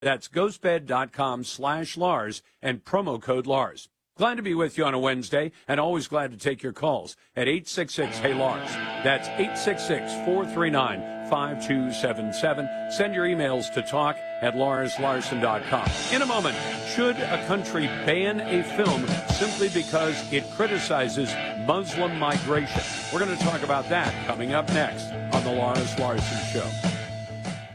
That's ghostbed.com/Lars and promo code Lars. Glad to be with you on a Wednesday, and always glad to take your calls at 866-HEY-LARS. That's 866-439-5277. Send your emails to talk@LarsLarson.com. In a moment, should a country ban a film simply because it criticizes Muslim migration? We're going to talk about that coming up next on The Lars Larson Show.